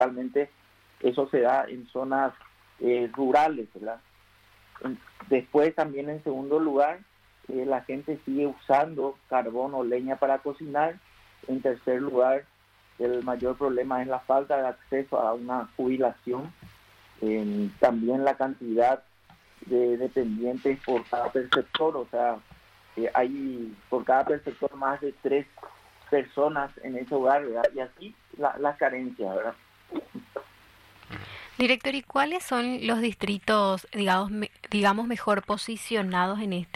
principalmente eso se da en zonas rurales, ¿verdad? Después también en segundo lugar, la gente sigue usando carbón o leña para cocinar. En tercer lugar, el mayor problema es la falta de acceso a una jubilación. También la cantidad de dependientes por cada perceptor, o sea, hay por cada perceptor más de 3 personas en ese hogar, ¿verdad? Y así la carencia, ¿verdad? Director, ¿y cuáles son los distritos, digamos mejor posicionados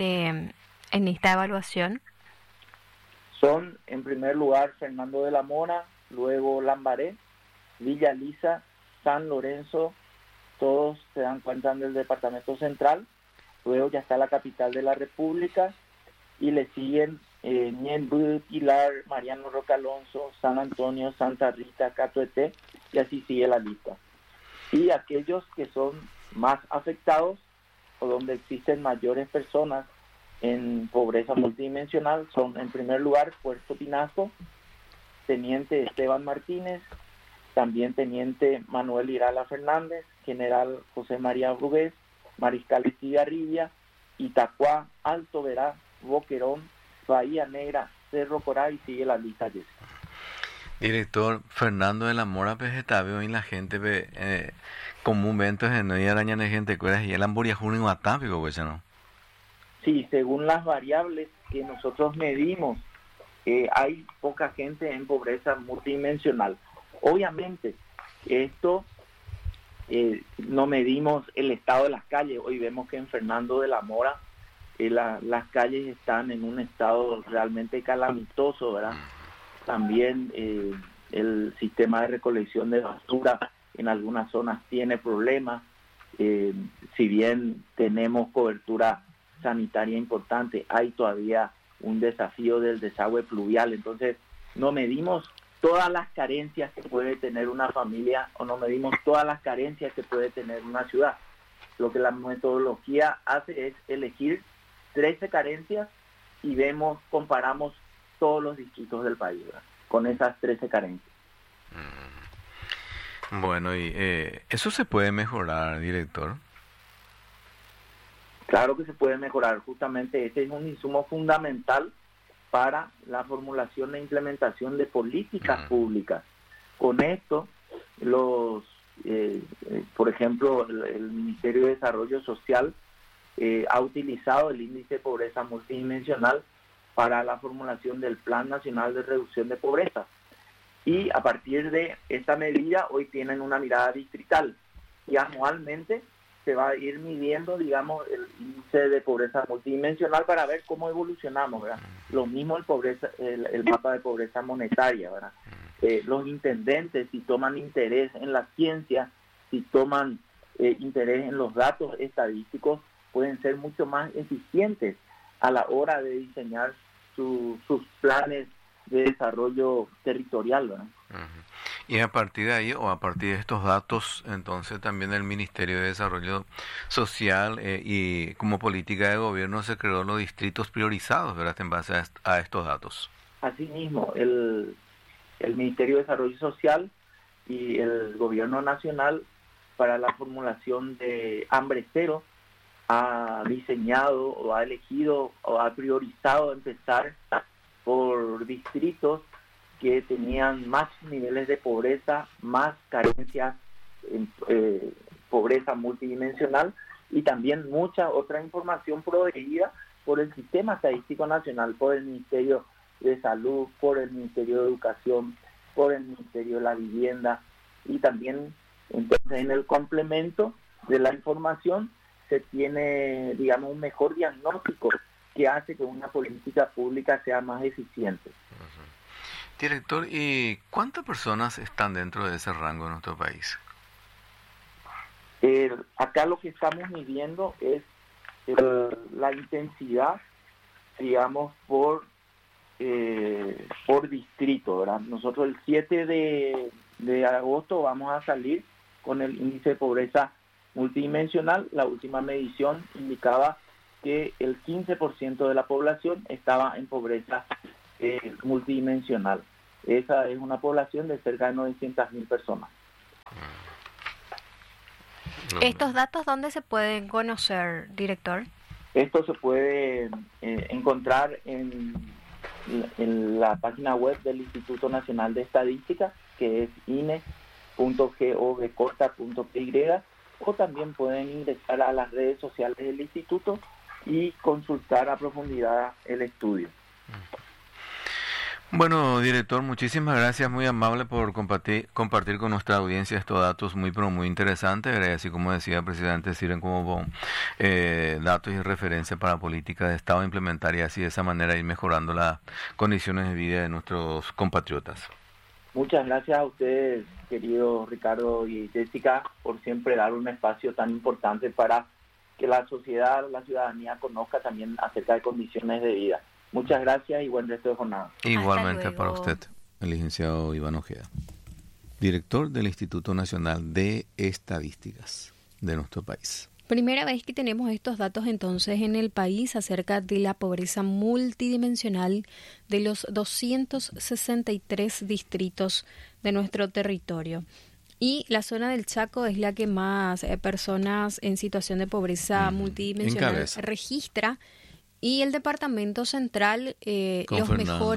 en esta evaluación? Son, en primer lugar, Fernando de la Mora, luego Lambaré, Villa Lisa, San Lorenzo, todos se dan cuenta del departamento central. Luego ya está la capital de la República y le siguen Ñemby, Pilar, Mariano Roca Alonso, San Antonio, Santa Rita, Catuete, y así sigue la lista. Y aquellos que son más afectados o donde existen mayores personas en pobreza multidimensional son, en primer lugar, Puerto Pinasco, Teniente Esteban Martínez, también Teniente Manuel Irala Fernández, General José María Brugués, Mariscal Estigarribia, Itacuá, Alto Verá, Boquerón, Bahía Negra, Cerro Corá, y sigue la lista, Jessica. Director, Fernando de la Mora, pues está veo en la gente, comúnmente no hay araña de gente, y el amburiajún en atápico, pues, ¿no? Sí, según las variables que nosotros medimos, hay poca gente en pobreza multidimensional. Obviamente, esto no medimos el estado de las calles. Hoy vemos que en Fernando de la Mora las calles están en un estado realmente calamitoso, ¿verdad? También el sistema de recolección de basura en algunas zonas tiene problemas. Si bien tenemos cobertura sanitaria importante, hay todavía un desafío del desagüe pluvial. Entonces, no medimos todas las carencias que puede tener una familia o no medimos todas las carencias que puede tener una ciudad. Lo que la metodología hace es elegir 13 carencias y comparamos todos los distritos del país, ¿verdad?, con esas 13 carencias. Bueno, y eso se puede mejorar, director. Claro que se puede mejorar. Justamente ese es un insumo fundamental para la formulación e implementación de políticas públicas. Con esto, por ejemplo, el Ministerio de Desarrollo Social ha utilizado el índice de pobreza multidimensional para la formulación del Plan Nacional de Reducción de Pobreza. Y a partir de esta medida, hoy tienen una mirada distrital. Y anualmente se va a ir midiendo, digamos, el índice de pobreza multidimensional para ver cómo evolucionamos, ¿verdad? Lo mismo el mapa de pobreza monetaria, ¿verdad? Los intendentes, si toman interés en la ciencia, si toman interés en los datos estadísticos, pueden ser mucho más eficientes a la hora de diseñar sus planes de desarrollo territorial, ¿verdad? Y a partir de ahí, o a partir de estos datos, entonces también el Ministerio de Desarrollo Social y como política de gobierno se creó los distritos priorizados, ¿verdad?, en base a estos datos. Asimismo, el Ministerio de Desarrollo Social y el Gobierno Nacional, para la formulación de Hambre Cero, ha diseñado o ha elegido o ha priorizado empezar por distritos que tenían más niveles de pobreza, más carencias en pobreza multidimensional y también mucha otra información proveída por el Sistema Estadístico Nacional, por el Ministerio de Salud, por el Ministerio de Educación, por el Ministerio de la Vivienda, y también entonces en el complemento de la información se tiene, digamos, un mejor diagnóstico que hace que una política pública sea más eficiente. Director, ¿y cuántas personas están dentro de ese rango en nuestro país? Acá lo que estamos midiendo es la intensidad, digamos, por distrito, ¿verdad? Nosotros el 7 de agosto vamos a salir con el índice de pobreza multidimensional. La última medición indicaba que el 15% de la población estaba en pobreza multidimensional. Esa es una población de cerca de 900.000 personas. ¿Estos datos dónde se pueden conocer, director? Esto se puede encontrar en la página web del Instituto Nacional de Estadística, que es ine.gov.py, o también pueden ingresar a las redes sociales del instituto y consultar a profundidad el estudio. Bueno, director, muchísimas gracias, muy amable por compartir con nuestra audiencia estos datos muy, pero muy interesantes, ¿verdad? Así como decía el presidente, sirven como datos y referencias para políticas de Estado implementar y así de esa manera ir mejorando las condiciones de vida de nuestros compatriotas. Muchas gracias a ustedes, querido Ricardo y Jessica, por siempre dar un espacio tan importante para que la sociedad, la ciudadanía conozca también acerca de condiciones de vida. Muchas gracias y buen resto de jornada. Igualmente para usted, el licenciado Iván Ojeda, director del Instituto Nacional de Estadísticas de nuestro país. Primera vez que tenemos estos datos entonces en el país acerca de la pobreza multidimensional de los 263 distritos de nuestro territorio. Y la zona del Chaco es la que más personas en situación de pobreza multidimensional registra. Y el departamento central, los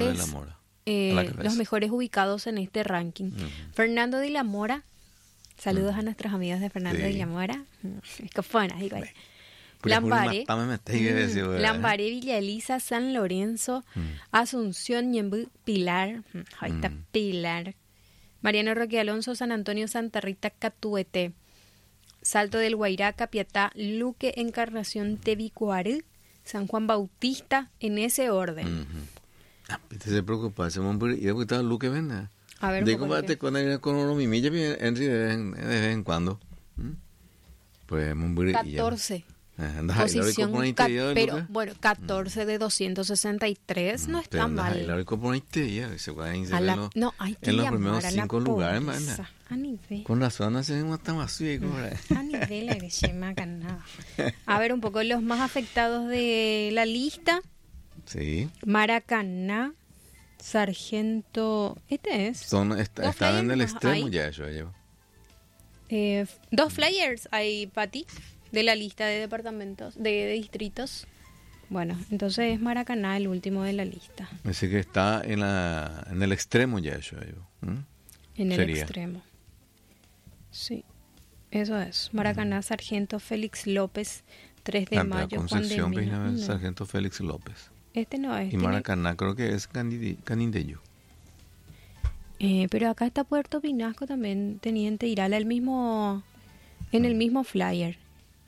mejores ubicados en este ranking. Fernando de la Mora, saludos a nuestros amigos de Fernando de la Mora. Lambaré, Villa Elisa, San Lorenzo, Asunción, Ñembú, Pilar, ahí está Pilar, Mariano Roque Alonso, San Antonio, Santa Rita, Catuete, Salto del Guairá, Capiatá, Luque, Encarnación, Tebicuarú, San Juan Bautista, en ese orden. Se preocupa, se me y después está Luque Venda. A ver, de combate con uno mimilla de vez en cuando. Pues 14. Posición, pero bueno, 14 de 263 no está mal. No, hay que en los primeros 5 lugares, a nivel. Con razón hacemos tan vacío. A nivel a ver un poco los más afectados de la lista. Sí. Maracaná, Sargento, están en el extremo ahí. Ya yo llevo. 2 flyers hay, Pati, de la lista de departamentos, de distritos. Bueno, entonces es Maracaná el último de la lista. Así que está en el extremo ya yo llevo. En el extremo. Sí, eso es. Maracaná, Sargento Félix López, 3 de mayo, Juan de Mina. Sargento Félix López. No es. Y Maracaná creo que es Canindeño. Pero acá está Puerto Pinasco también, Teniente Irala, en el mismo flyer.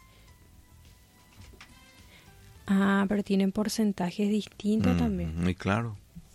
Pero tienen porcentajes distintos también. Muy claro.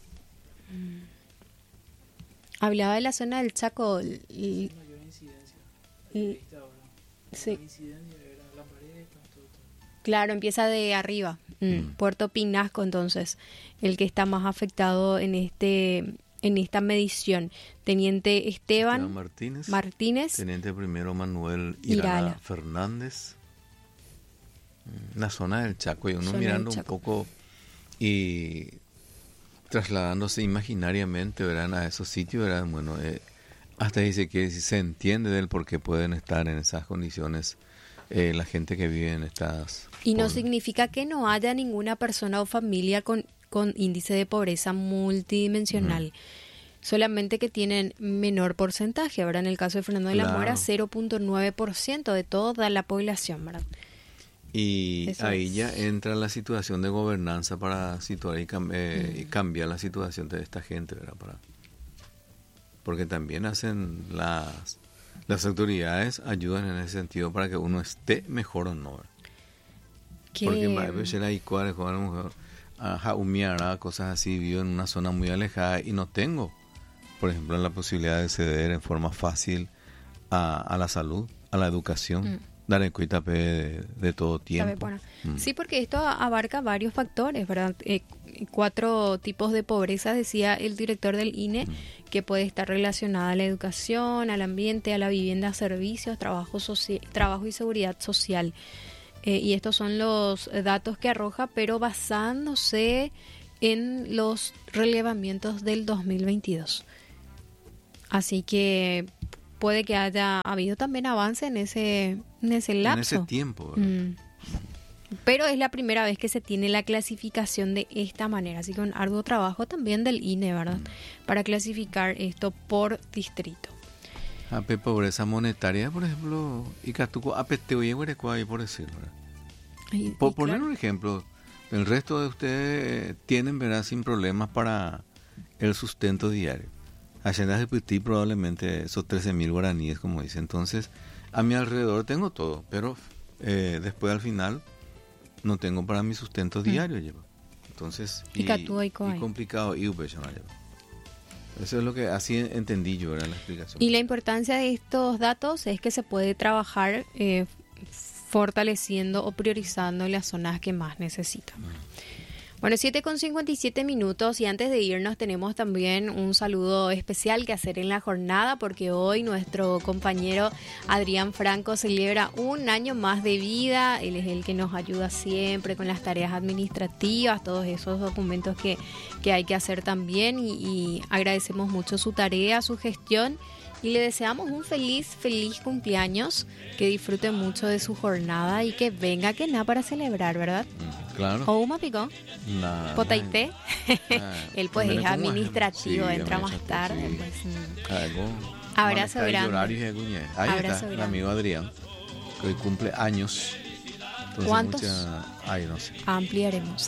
Hablaba de la zona del Chaco. Mayor incidencia. Sí. Incidencia era Lambaré, todo. Claro, empieza de arriba. Puerto Pinasco, entonces, el que está más afectado en esta medición. Teniente Esteban Martínez. Teniente primero Manuel Irala Fernández. La zona del Chaco, y uno mirando un poco y trasladándose imaginariamente, ¿verdad?, a esos sitios, ¿verdad? Bueno, hasta dice que se entiende del por qué pueden estar en esas condiciones la gente que vive en estas... Y no significa que no haya ninguna persona o familia con índice de pobreza multidimensional. Solamente que tienen menor porcentaje. Ahora, en el caso de Fernando de la Mora, 0.9% de toda la población, ¿verdad? Y eso ahí ya entra la situación de gobernanza para situar y cambiar la situación de esta gente, ¿verdad? Porque también hacen las autoridades ayudan en ese sentido para que uno esté mejor o no, ¿verdad? Porque a veces hay cuadros con una mujer cosas así, vivo en una zona muy alejada y no tengo, por ejemplo, la posibilidad de acceder en forma fácil a la salud, a la educación. Dar en cuenta de todo tiempo. Sí, porque esto abarca varios factores, ¿verdad? 4 tipos de pobreza, decía el director del INE, que puede estar relacionada a la educación, al ambiente, a la vivienda, servicios, trabajo y seguridad social. Y estos son los datos que arroja, pero basándose en los relevamientos del 2022. Así que puede que haya habido también avance en ese lapso. En ese tiempo, ¿verdad? Pero es la primera vez que se tiene la clasificación de esta manera, así que un arduo trabajo también del INE, ¿verdad? Para clasificar esto por distrito. AP pobreza monetaria, por ejemplo, y Catuco apeteo y ahí por decir, ¿verdad? Por poner un ejemplo, el resto de ustedes tienen, ¿verdad?, sin problemas para el sustento diario. Haciendas de Putí probablemente esos 13.000 guaraníes, como dice. Entonces, a mi alrededor tengo todo, pero después al final no tengo para mi sustento diario. Lleva. Entonces, y complicado. Y eso es lo que así entendí yo, era la explicación. Y la importancia de estos datos es que se puede trabajar fortaleciendo o priorizando las zonas que más necesitan. Bueno, 7:57 y antes de irnos tenemos también un saludo especial que hacer en la jornada porque hoy nuestro compañero Adrián Franco celebra un año más de vida. Él es el que nos ayuda siempre con las tareas administrativas, todos esos documentos que hay que hacer también y agradecemos mucho su tarea, su gestión. Y le deseamos un feliz cumpleaños, que disfrute mucho de su jornada y que venga que nada para celebrar, ¿verdad? Claro. ¿O una picó? ¿Potaité? Él pues es administrativo, entra más tarde. Abrazo grande. Ahí está el amigo Adrián, que hoy cumple años. Entonces, ¿cuántos? No sé. Ampliaremos.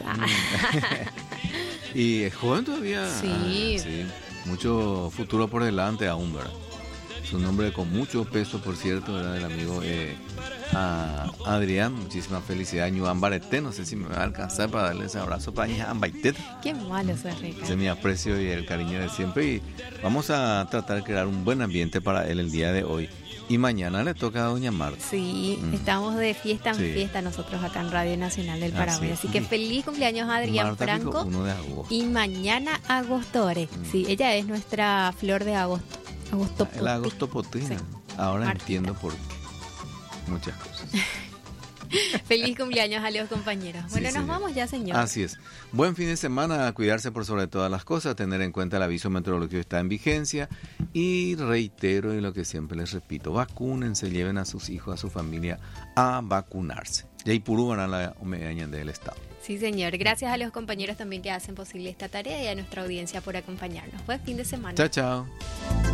Y es joven todavía. Sí. Mucho futuro por delante aún, ¿verdad? Es un hombre con mucho peso, por cierto, ¿verdad? El amigo Adrián. Muchísima felicidad. Ñuan Barete, no sé si me va a alcanzar para darle ese abrazo para Ñuan Baitet. Qué malo se rica. Ese es mi aprecio y el cariño de siempre. Y vamos a tratar de crear un buen ambiente para él el día de hoy. Y mañana le toca a doña Marta. Sí, estamos de fiesta en fiesta nosotros acá en Radio Nacional del Paraguay. Así que feliz cumpleaños a Adrián Marta Franco. 1 de agosto. Y mañana Agostore. Sí, ella es nuestra flor de agosto. La agostopotina. Sí. Ahora Martita. Entiendo por qué. Muchas cosas. Feliz cumpleaños a los compañeros. Bueno, nos vamos ya, señor. Así es. Buen fin de semana, a cuidarse por sobre todas las cosas, tener en cuenta el aviso meteorológico está en vigencia y reitero y lo que siempre les repito, vacúnense, lleven a sus hijos, a su familia a vacunarse. Y ahí puro van a la omegaña del Estado. Sí, señor. Gracias a los compañeros también que hacen posible esta tarea y a nuestra audiencia por acompañarnos. Buen fin de semana. Chao, chao.